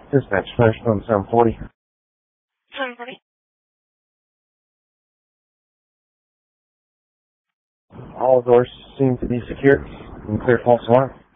Dispatch, Firestone 740. 740. All doors seem to be secure and clear false alarm.